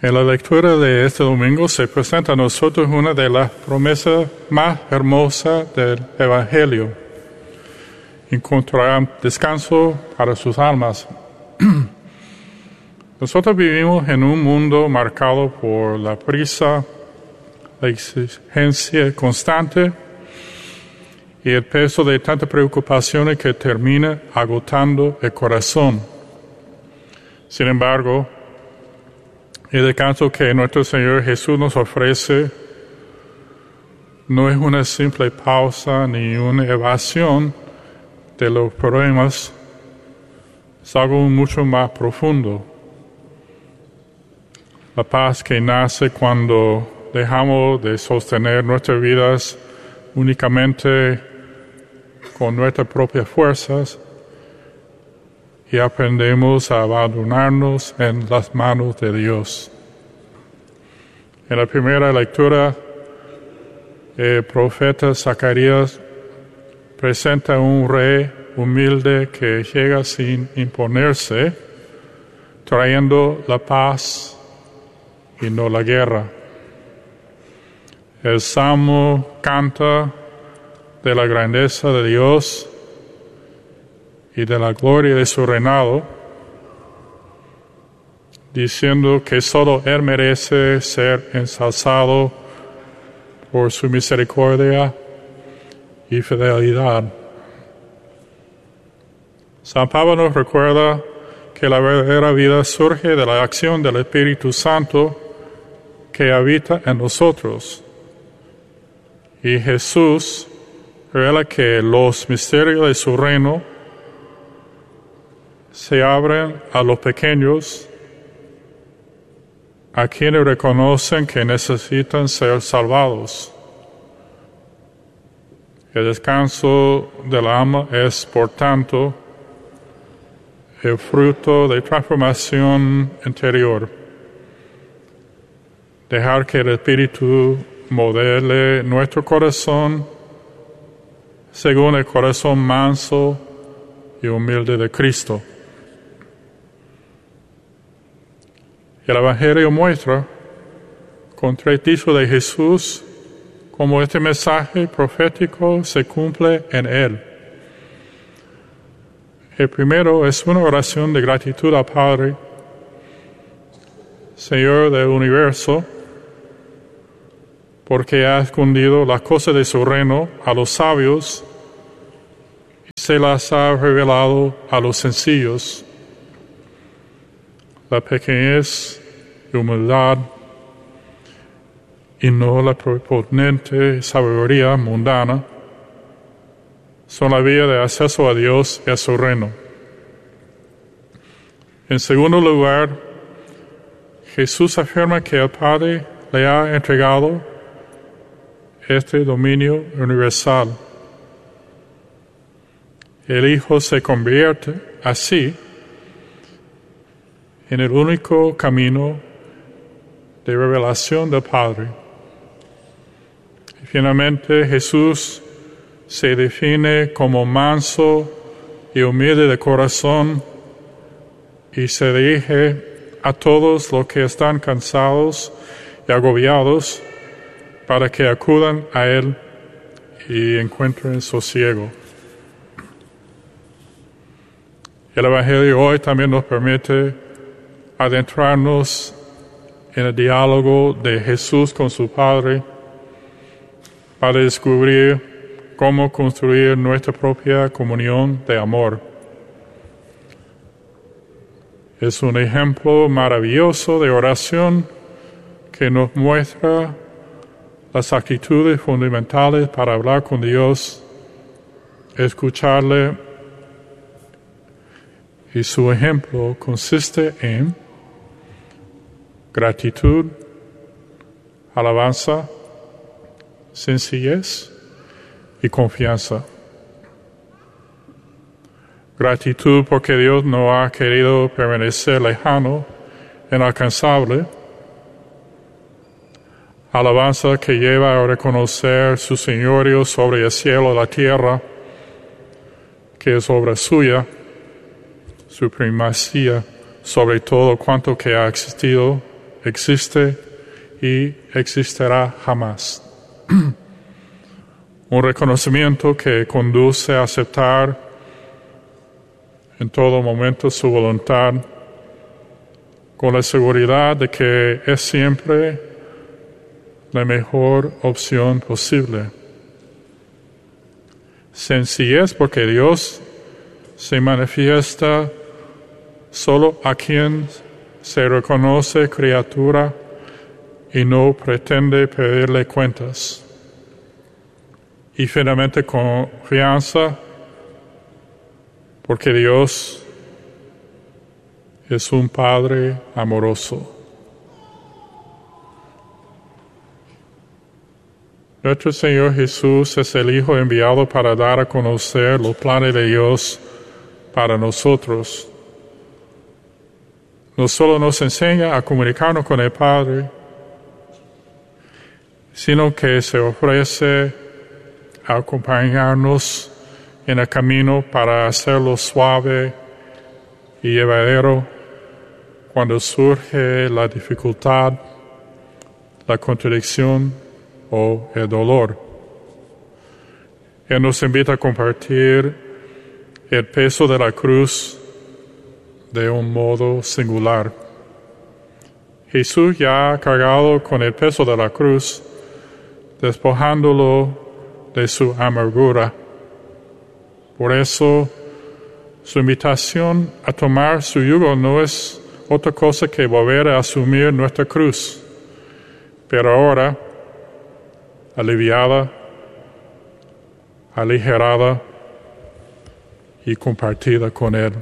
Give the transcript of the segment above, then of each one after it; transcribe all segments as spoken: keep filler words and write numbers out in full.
En la lectura de este domingo se presenta a nosotros una de las promesas más hermosas del Evangelio. Encontrarán descanso para sus almas. Nosotros vivimos en un mundo marcado por la prisa, la exigencia constante y el peso de tantas preocupaciones que termina agotando el corazón. Sin embargo, el descanso que nuestro Señor Jesús nos ofrece no es una simple pausa ni una evasión de los problemas, es algo mucho más profundo. La paz que nace cuando dejamos de sostener nuestras vidas únicamente con nuestras propias fuerzas y aprendemos a abandonarnos en las manos de Dios. En la primera lectura, el profeta Zacarías presenta a un rey humilde que llega sin imponerse, trayendo la paz y no la guerra. El Salmo canta de la grandeza de Dios y de la gloria de su reinado, diciendo que solo Él merece ser ensalzado por su misericordia y fidelidad. San Pablo nos recuerda que la verdadera vida surge de la acción del Espíritu Santo que habita en nosotros. Y Jesús revela que los misterios de su reino se abren a los pequeños, a quienes reconocen que necesitan ser salvados. El descanso del alma es, por tanto, el fruto de transformación interior. Dejar que el Espíritu modele nuestro corazón según el corazón manso y humilde de Cristo. El Evangelio muestra, con tres dichos de Jesús, cómo este mensaje profético se cumple en Él. El primero es una oración de gratitud al Padre, Señor del universo, porque ha escondido las cosas de su reino a los sabios y se las ha revelado a los sencillos. La pequeñez y humildad y no la prepotente sabiduría mundana son la vía de acceso a Dios y a su reino. En segundo lugar, Jesús afirma que el Padre le ha entregado este dominio universal. El Hijo se convierte así en el único camino de revelación del Padre. Y finalmente Jesús se define como manso y humilde de corazón y se dirige a todos los que están cansados y agobiados para que acudan a Él y encuentren sosiego. El Evangelio hoy también nos permite adentrarnos en el diálogo de Jesús con su Padre para descubrir cómo construir nuestra propia comunión de amor. Es un ejemplo maravilloso de oración que nos muestra las actitudes fundamentales para hablar con Dios, escucharle, y su ejemplo consiste en gratitud, alabanza, sencillez y confianza. Gratitud porque Dios no ha querido permanecer lejano, inalcanzable. Alabanza que lleva a reconocer su señorío sobre el cielo y la tierra, que es obra suya, su primacía sobre todo cuanto que ha existido existe y existirá jamás. Un reconocimiento que conduce a aceptar en todo momento su voluntad, con la seguridad de que es siempre la mejor opción posible. Sencillez porque Dios se manifiesta solo a quien se reconoce criatura y no pretende pedirle cuentas. Y finalmente confianza porque Dios es un Padre amoroso. Nuestro Señor Jesús es el Hijo enviado para dar a conocer los planes de Dios para nosotros. No solo nos enseña a comunicarnos con el Padre, sino que se ofrece a acompañarnos en el camino para hacerlo suave y llevadero cuando surge la dificultad, la contradicción o el dolor. Él nos invita a compartir el peso de la cruz de un modo singular. Jesús ya ha cargado con el peso de la cruz, despojándolo de su amargura. Por eso, su invitación a tomar su yugo no es otra cosa que volver a asumir nuestra cruz, pero ahora aliviada, aligerada y compartida con Él.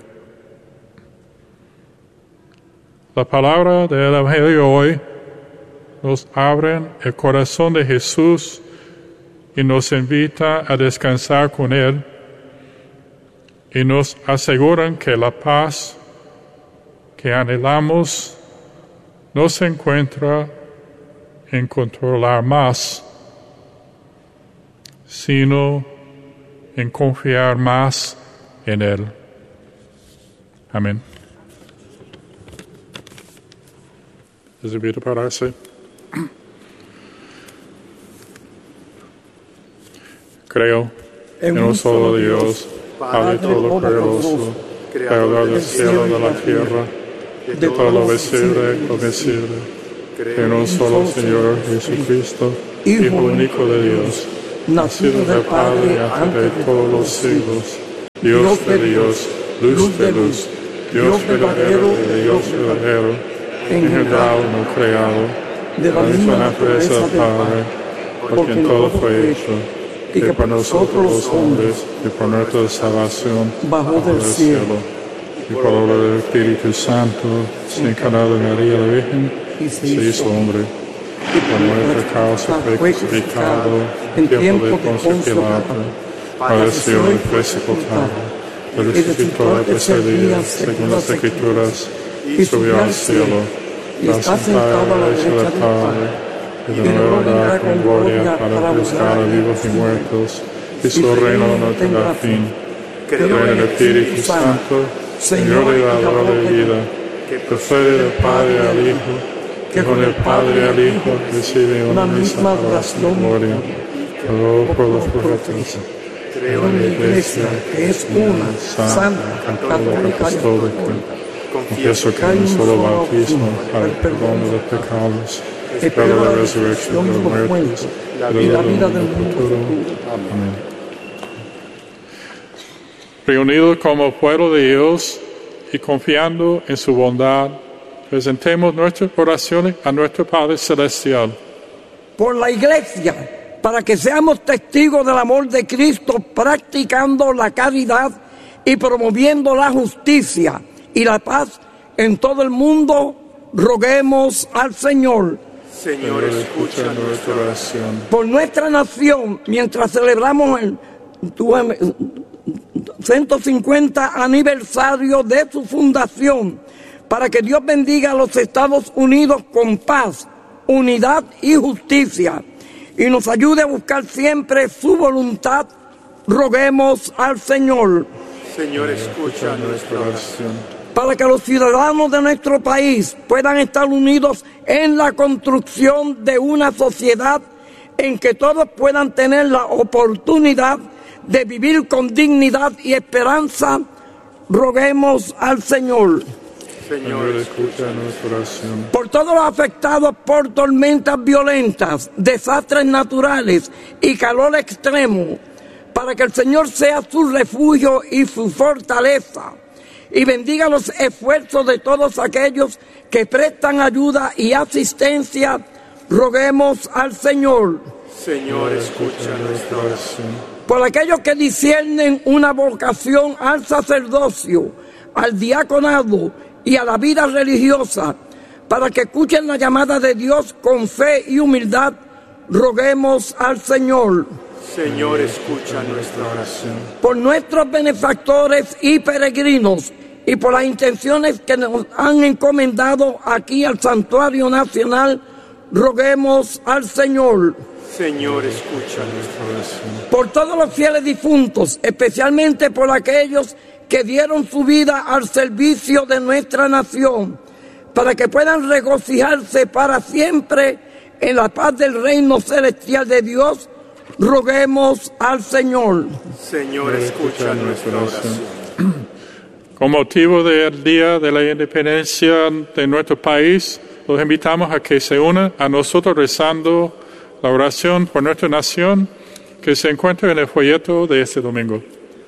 La palabra del Evangelio hoy nos abre el corazón de Jesús y nos invita a descansar con Él, y nos aseguran que la paz que anhelamos no se encuentra en controlar más, sino en confiar más en Él. Amén. Les invito a pararse. Creo en un solo Dios, Padre Todopoderoso, Creador del cielo y de la tierra, de todo lo visible y lo invisible. Creo en un solo Señor Jesucristo, Hijo único de Dios, nacido del Padre antes de todos los siglos, Dios de Dios, luz de luz, Dios verdadero de Dios verdadero, engendrado, no creado, de la misma naturaleza del Padre, por quien todo fue hecho, y que por nosotros los hombres, y por nuestra salvación, bajó del cielo, y por obra del Espíritu Santo, se encarnó de María la Virgen, y se hizo hombre, y por nuestra causa fue crucificado en tiempo de Poncio Pilato, padeció y fue sepultado, resucitó al tercer día, según las Escrituras, y subió al cielo, y está sentado a la derecha del Padre, y de nuevo vendrá con gloria para buscar a vivos y muertos, y su reino no tendrá fin. Creo en el Espíritu Santo, Señor y dador de vida, que procede del Padre al Hijo, que con el Padre al Hijo recibe una misma adoración y gloria, luego por los profetas. Creo en la Iglesia, que es una, santa, católica y apostólica. Confieso que hay un solo bautismo para el perdón de los pecados, espero la resurrección de los muertos y la vida del mundo futuro. Amén. Reunidos como pueblo de Dios y confiando en su bondad, presentemos nuestras oraciones a nuestro Padre Celestial. Por la Iglesia, para que seamos testigos del amor de Cristo, practicando la caridad y promoviendo la justicia y la paz en todo el mundo, roguemos al Señor. Señor, escucha nuestra oración. Por nuestra nación, mientras celebramos el ciento cincuenta aniversario de su fundación, para que Dios bendiga a los Estados Unidos con paz, unidad y justicia, y nos ayude a buscar siempre su voluntad, roguemos al Señor. Señor, escucha nuestra oración. para que los ciudadanos de nuestro país puedan estar unidos en la construcción de una sociedad en que todos puedan tener la oportunidad de vivir con dignidad y esperanza, roguemos al Señor. Señor, escucha nuestra oración. Por todos los afectados por tormentas violentas, desastres naturales y calor extremo, para que el Señor sea su refugio y su fortaleza, y bendiga los esfuerzos de todos aquellos que prestan ayuda y asistencia, roguemos al Señor. Señor, escucha nuestra oración. Por aquellos que disciernen una vocación al sacerdocio, al diaconado y a la vida religiosa, para que escuchen la llamada de Dios con fe y humildad, roguemos al Señor. Señor, escucha nuestra oración. Por nuestros benefactores y peregrinos, y por las intenciones que nos han encomendado aquí al Santuario Nacional, roguemos al Señor. Señor, escucha nuestra oración. Por todos los fieles difuntos, especialmente por aquellos que dieron su vida al servicio de nuestra nación, para que puedan regocijarse para siempre en la paz del reino celestial de Dios, roguemos al Señor. Señor, escucha nuestra oración. Con motivo del Día de la Independencia de nuestro país, los invitamos a que se unan a nosotros rezando la oración por nuestra nación que se encuentra en el folleto de este domingo.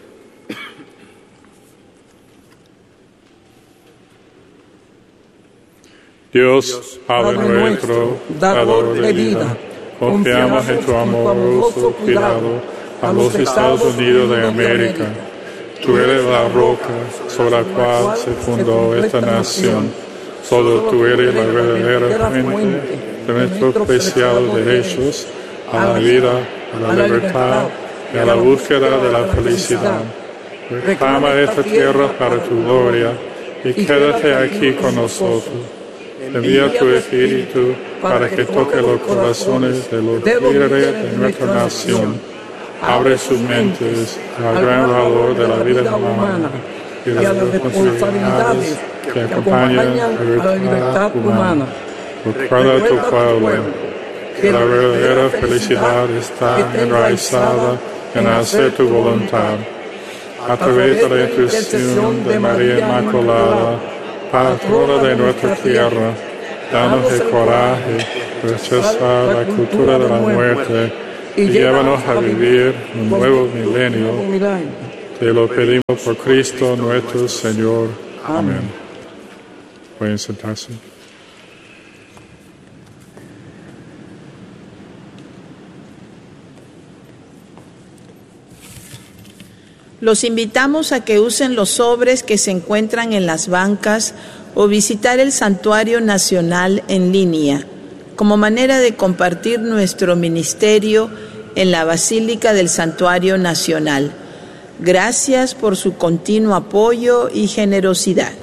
Dios, Padre nuestro, dador de vida, confiamos en tu amoroso cuidado a los Estados Unidos de América. Tú eres la roca sobre la cual se fundó esta nación. Solo tú eres la verdadera fuente de nuestros preciados derechos a la vida, a la libertad y a la búsqueda de la felicidad. Reclama esta tierra para tu gloria y quédate aquí con nosotros. Envía tu Espíritu para que toque los corazones de los líderes de nuestra nación. Abre sus mentes al gran valor de la vida humana y de las responsabilidades que acompañan a la libertad humana. Recuerda a tu pueblo que la verdadera felicidad está enraizada en hacer tu voluntad. A través de la intercesión de María Inmaculada, patrona de nuestra tierra, danos el coraje de rechazar la cultura de la muerte y llévanos a vivir un nuevo milenio. Te lo pedimos por Cristo nuestro Señor. Amén. Pueden sentarse. Los invitamos a que usen los sobres que se encuentran en las bancas o visitar el Santuario Nacional en línea, como manera de compartir nuestro ministerio en la Basílica del Santuario Nacional. Gracias por su continuo apoyo y generosidad.